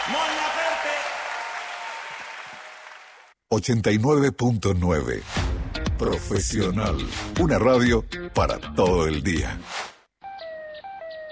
Mon Laferte. 89.9 Profesional. Una radio para todo el día.